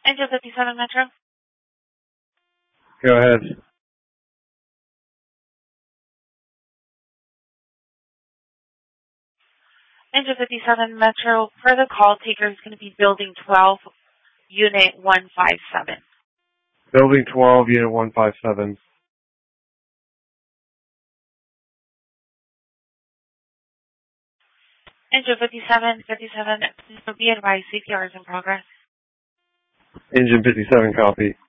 Engine 57 Metro. Go ahead. Engine 57 Metro, per the call taker is going to be Building 12, Unit 157. Building 12, Unit 157. Engine 57, be advised, CPR is in progress. Engine 57, copy.